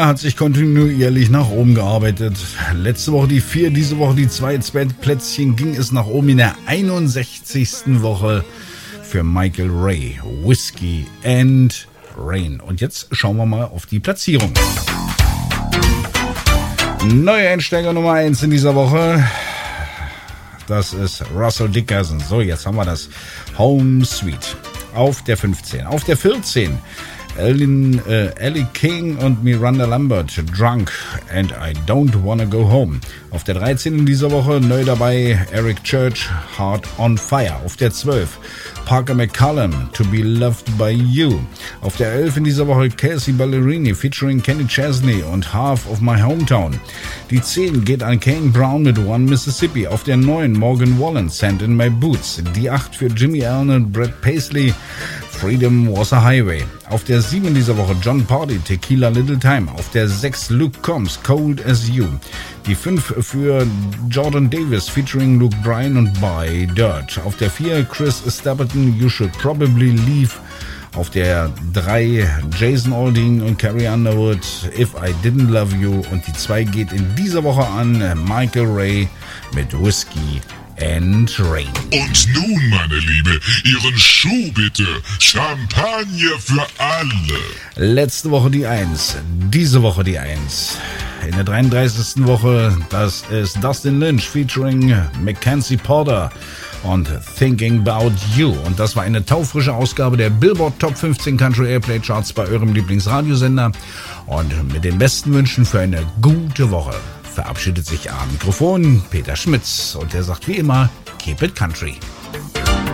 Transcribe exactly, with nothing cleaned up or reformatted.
vier hat sich kontinuierlich nach oben gearbeitet. Letzte Woche die vier, diese Woche die zwei. Plätzchen ging es nach oben in der einundsechzigsten Woche für Michael Ray. Whiskey and Rain. Und jetzt schauen wir mal auf die Platzierung. Neue Einsteiger Nummer eins in dieser Woche. Das ist Russell Dickerson. So, jetzt haben wir das Home Sweet. Auf der fünfzehn. Auf der vierzehn. Ellen, äh, Ellie King und Miranda Lambert, Drunk and I Don't Wanna Go Home. Auf der dreizehn in dieser Woche neu dabei Eric Church, Heart on Fire. Auf der zwölf Parker McCallum, To Be Loved by You. Auf der elf in dieser Woche Kelsey Ballerini featuring Kenny Chesney und Half of My Hometown. Die zehn geht an Kane Brown mit One Mississippi. Auf der neun Morgan Wallen, Sand in My Boots. Die acht für Jimmy Allen und Brad Paisley, Freedom Was a Highway. Auf der sieben in dieser Woche John Party, Tequila Little Time. Auf der sechs Luke Combs, Cold as You. Die fünf für Jordan Davis featuring Luke Bryan und Buy Dirt. Auf der vier Chris Stapleton, You Should Probably Leave. Auf der drei Jason Aldean und Carrie Underwood, If I Didn't Love You. Und die zwei geht in dieser Woche an Michael Ray mit Whiskey and Rain. Und nun, meine Liebe, Ihren Schuh bitte. Champagner für alle. Letzte Woche die eins, diese Woche die eins. In der dreiunddreißigsten Woche, das ist Dustin Lynch featuring Mackenzie Porter und Thinking About You. Und das war eine taufrische Ausgabe der Billboard Top fünfzehn Country Airplay Charts bei eurem Lieblingsradiosender. Und mit den besten Wünschen für eine gute Woche verabschiedet sich am Mikrofon Peter Schmitz. Und er sagt wie immer, keep it country.